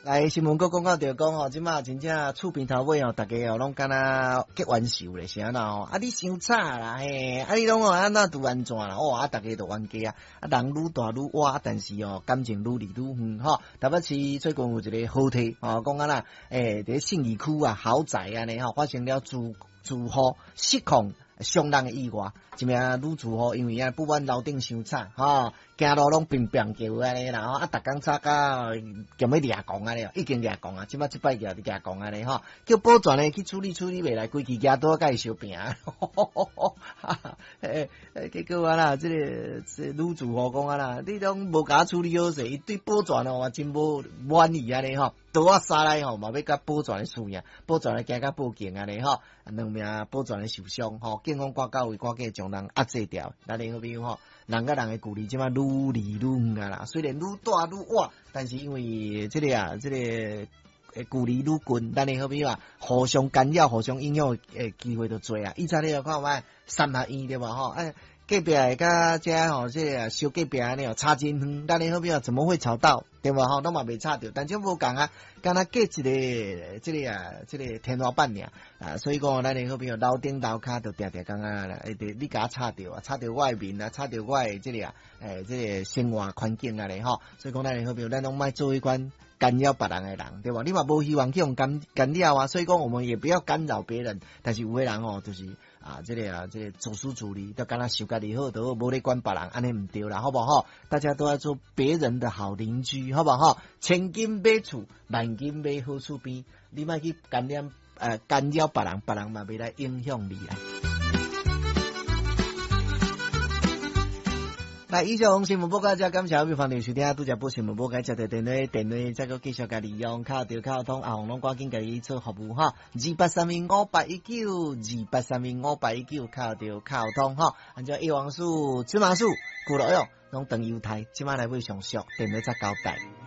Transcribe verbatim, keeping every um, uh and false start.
来新闻局讲到着讲吼，即马真正厝边头尾吼，大家哦拢敢若结完仇咧，是安那吼？啊，你伤差啦嘿，啊你拢哦安那拄安怎啦？哦，啊大家都冤家啊，啊人愈大愈活，但是哦感情愈离愈远吼。特别是最近有一个好体吼，讲啊啦，诶，伫信义区啊豪宅安尼吼，发生了住住户失控伤人的意外，一名女住户因为啊不满楼顶伤惨吼。行路拢乒乒叫安尼啦吼，啊，逐工吵到兼要掠讲安尼，已经掠讲啊，即摆即摆叫伫掠讲安尼吼，叫保全咧去处理处理袂来，规气举倒甲伊相拼，诶诶，结果啊啦，即、這個即女住户讲啊啦，你拢无甲處理好势，伊對保全哦真無滿意安尼吼，倒啊殺來吼，嘛要甲保全咧輸贏，保全咧行甲報警安尼吼，兩名保全咧受傷吼，警方趕到位趕緊將人壓制掉，咱嚟好比吼。人甲人的距離即馬愈離愈遠啊啦，雖然愈大愈活，但是因為即、這個啊，即、這個誒距離愈近，咱的好比話互相干擾、互相影響誒機會就多啊。以前你有看賣三合院對吧？吼，哎，隔壁誒甲遮吼，即個小隔壁安尼哦，差真遠，咱的好比話怎麼會吵到？對吧？吼，攏嘛未吵着，但係無共啊，敢若隔一個即個啊，即、這個天花板爾啊，所以講咱的好比話樓頂樓骹就定定感覺啦，誒，你甲吵着啊，吵着我的面啊，吵着我的即個啊，誒，即個生活環境啊咧吼，所以講咱的好比話咱攏莫做一款干擾別人的人，對吧？你嘛無希望去用干干擾啊，所以講我們也不要干擾別人，但是有的人吼，就是啊，即、這個啊，即、這個自私自利，就敢若想家己好，都無咧管別人，安尼唔對啦，好不好？大家都要做別人的好鄰居，好不好？千金買厝，萬金買好厝邊，你莫去干擾呃干擾別人，別人嘛袂來影響你啦。來，以上新聞報告就感謝各位朋友收聽，拄則報新聞報告接到電話，電話再個繼續甲利用靠條靠通，阿紅攏趕緊甲伊做服務哈，二八三零五八一九，二八三零五八一九靠條靠通哈，按照葉黃素、芝麻素、古老藥攏當優待，即馬來為上俗，電話則交代。